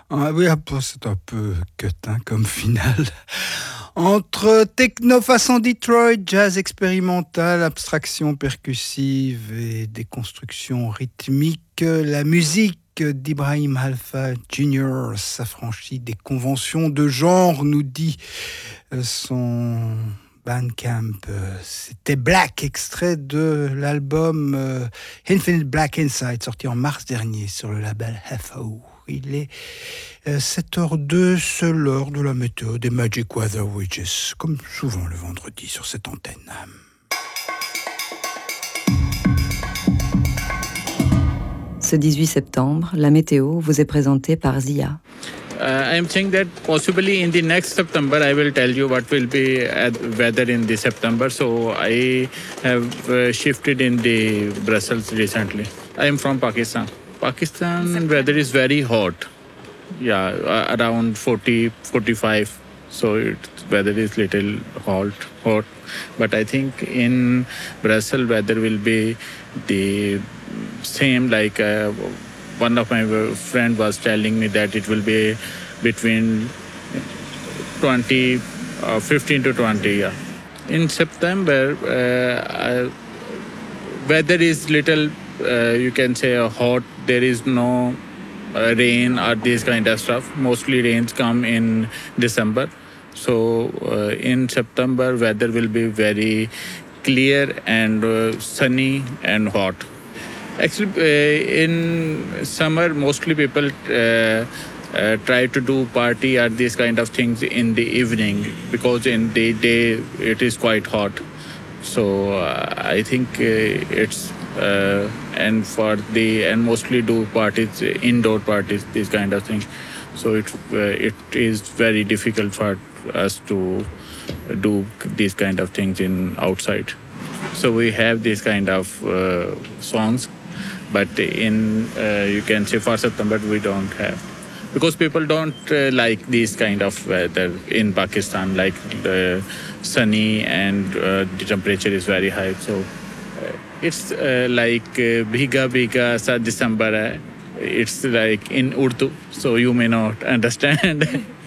Ah oui, c'est un peu queutin comme finale. Entre techno façon Detroit, jazz expérimental, abstraction percussive et déconstruction rythmique, la musique d'Ibrahim Alpha Jr. s'affranchit des conventions de genre, nous dit son Bandcamp. C'était Black, extrait de l'album Infinite Black Inside, sorti en mars dernier sur le label FO. Il est 7h02, c'est l'heure de la météo des Magic Weather Witches, comme souvent le vendredi sur cette antenne. Ce 18 septembre, la météo vous est présentée par Zia. I'm saying that possibly in the next September I will tell you what will be weather in the September. So I have shifted in the Brussels recently. I am from Pakistan. Pakistan weather is very hot. Yeah, around 40, 45. So weather is little hot. But I think in Brussels weather will be the same like one of my friend was telling me that it will be between 15 to 20. Yeah. In September, weather is little, you can say hot. There is no rain or this kind of stuff. Mostly rains come in December. So in September, weather will be very clear and sunny and hot. Actually, in summer, mostly people try to do party or these kind of things in the evening because in the day it is quite hot. So I think it's and mostly do parties, indoor parties, these kind of things. So it is very difficult for us to do these kind of things in outside. So we have these kind of songs. But in, you can say for September, we don't have. Because people don't like this kind of weather in Pakistan, like sunny and the temperature is very high. So it's like Bhiga Bhiga Sa December. It's like in Urdu, so you may not understand.